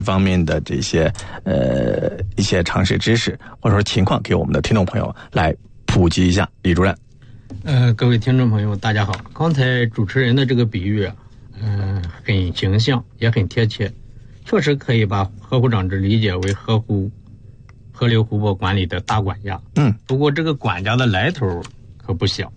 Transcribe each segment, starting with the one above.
方面的这些一些常识知识或者说情况，给我们的听众朋友来普及一下。李主任。 各位听众朋友大家好，刚才主持人的这个比喻很形象也很贴切，确实可以把河湖长制理解为河流湖泊管理的大管家。不过这个管家的来头可不小。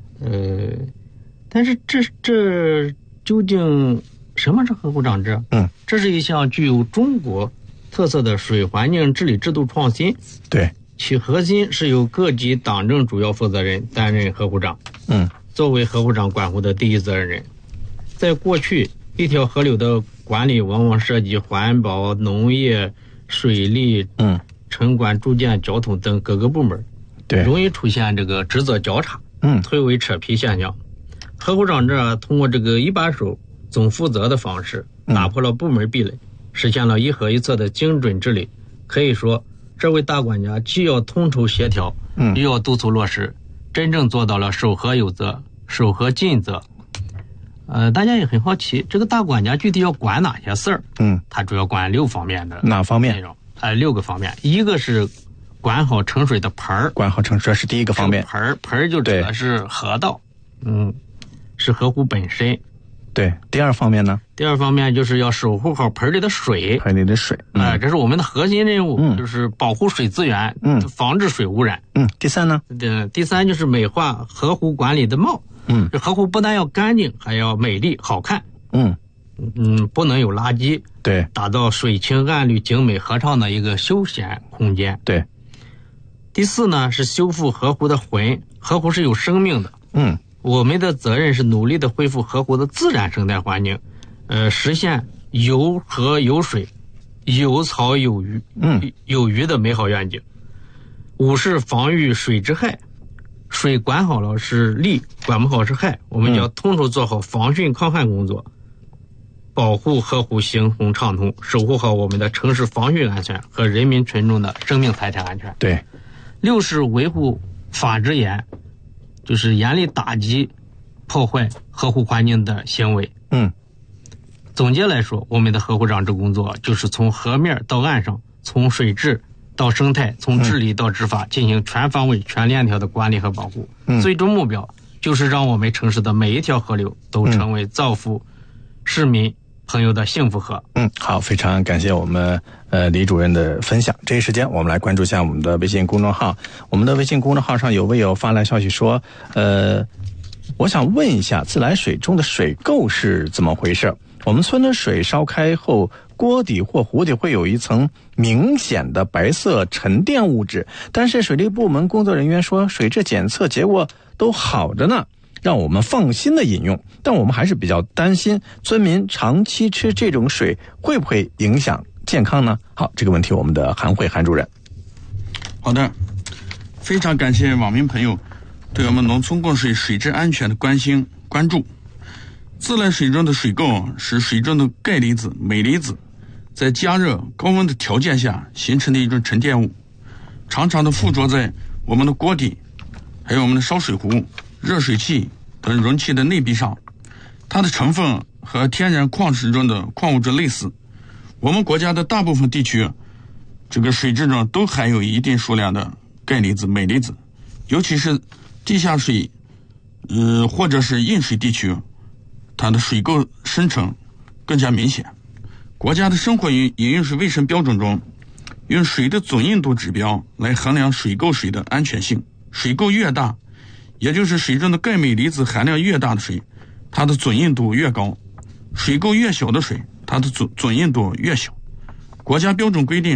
但是这究竟什么是河湖长制？这是一项具有中国特色的水环境治理制度创新。 对， 其核心是由各级党政主要负责人担任河湖长。作为河湖长管湖的第一责任人。在过去，一条河流的管理往往涉及环保、农业、水利、城管、住建、交通等各个部门， 对， 容易出现这个职责交叉、推诿扯皮现象。河湖长制通过这个一把手总负责的方式，打破了部门壁垒，实现了一河一策的精准治理。可以说，这位大管家既要统筹协调，又要督促落实，真正做到了守河有责、守河尽责。大家也很好奇，这个大管家具体要管哪些事儿？他主要管6方面的。 哪方面 ？6个方面。一个是管好盛水的盆儿， 管好盛水是第一个方面。 盆儿就指的是河道，是河湖本身。 对，第二方面呢？ 第二方面就是要守护好盆里的水。 盆里的水， 这是我们的核心任务，就是保护水资源，防治水污染。 第三呢？ 第三就是美化河湖管理的貌。这河湖不但要干净，还要美丽好看。不能有垃圾。 对， 打造水清岸绿、景美合畅的一个休闲空间。 对。 第四呢是修复河湖的魂。河湖是有生命的。我们的责任是努力的恢复河湖的自然生态环境，实现有河有水、有草有鱼、有鱼的美好愿景。5是防御水之害。水管好了是利，管不好是害。我们要统筹做好防汛抗旱工作，保护河湖行洪畅通，守护好我们的城市防汛安全和人民群众的生命财产安全。 对。 6是维护法治严，就是严厉打击破坏河湖环境的行为。总结来说，我们的河湖长制工作就是从河面到岸上，从水质到生态，从治理到执法，进行全方位、全链条的管理和保护。最终目标就是让我们城市的每一条河流都成为造福市民朋友的幸福河。 好，非常感谢我们李主任的分享。这一时间我们来关注一下我们的微信公众号。我们的微信公众号上有位友发来消息说，我想问一下，自来水中的水垢是怎么回事？我们村的水烧开后，锅底或壶底会有一层明显的白色沉淀物质，但是水利部门工作人员说水质检测结果都好着呢，让我们放心的饮用。但我们还是比较担心村民长期吃这种水会不会影响健康呢？好，这个问题我们的韩主任。 好的，非常感谢网民朋友对我们农村供水水质安全的关心关注。自来水中的水垢是水中的钙离子、镁离子在加热高温的条件下形成的一种沉淀物，常常的附着在我们的锅底，还有我们的烧水壶、热水器等容器的内壁上。它的成分和天然矿石中的矿物质类似。我们国家的大部分地区，这个水质中都含有一定数量的钙离子、镁离子，尤其是地下水，或者是硬水地区，它的水垢生成更加明显。国家的生活饮用水卫生标准中，用水的总硬度指标来衡量水垢水的安全性。水垢越大，也就是水中的钙镁离子含量越大的水，它的总硬度越高；水垢越小的水，它的总硬度越小。国家标准规定，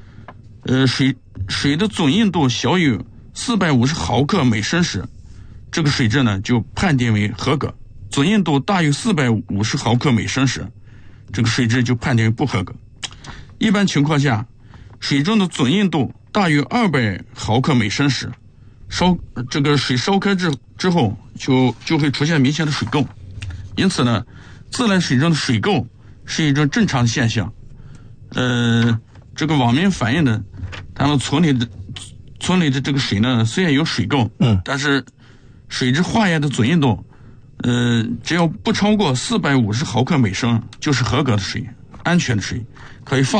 水的总硬度小于450毫克每升时，这个水质呢就判定为合格；总硬度大于450毫克每升时，这个水质就判定为不合格。一般情况下，水中的总硬度大于200毫克每升时，这个水烧开之后就会出现明显的水垢。因此呢，自来水中的水垢是一种正常的现象。这个网民反映的，他们村里的这个水呢，虽然有水垢，但是水质化验的总硬度，只要不超过450毫克每升，就是合格的水，安全的水，可以放